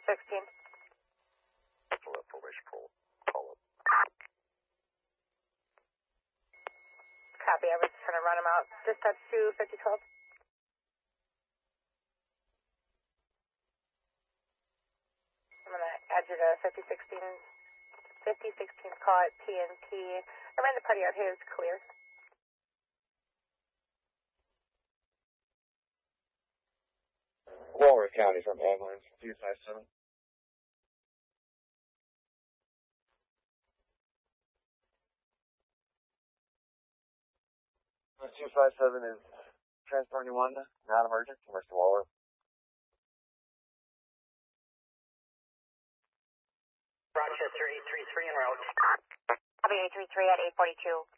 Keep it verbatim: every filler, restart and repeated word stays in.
sixteen. Left formation pull. Call up. Copy, I was trying to run them out. Dispatch to fifty twelve. I'm going to add you to fifty sixteen. fifty sixteen, call it T N T. I ran the party out here, it's clear. Walworth County from ambulance, two five seven. two five seven is transporting Wanda, not emergent, commercial Walworth. Rochester eight three three en route. Copy eight three three at eight forty-two.